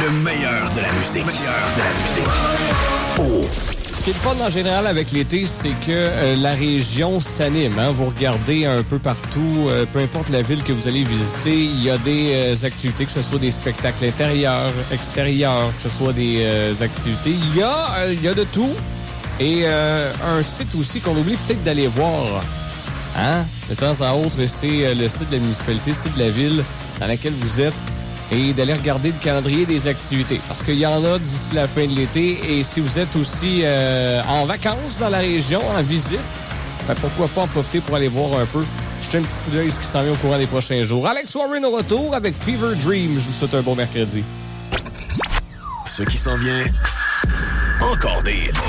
Le meilleur de la musique. Oh. Ce qui est le fun en général avec l'été, c'est que la région s'anime. Hein? Vous regardez un peu partout, peu importe la ville que vous allez visiter, il y a des activités, que ce soit des spectacles intérieurs, extérieurs, que ce soit des activités. Il y a de tout. Et un site aussi qu'on oublie peut-être d'aller voir. Hein? De temps à autre, c'est le site de la municipalité, le site de la ville dans laquelle vous êtes. Et d'aller regarder le calendrier des activités. Parce qu'il y en a d'ici la fin de l'été. Et si vous êtes aussi en vacances dans la région, en visite, ben pourquoi pas en profiter pour aller voir un peu. Jetez un petit coup d'œil ce qui s'en vient au courant des prochains jours. Alex Warren au retour avec Fever Dream. Je vous souhaite un bon mercredi. Ce qui s'en vient, encore des hits.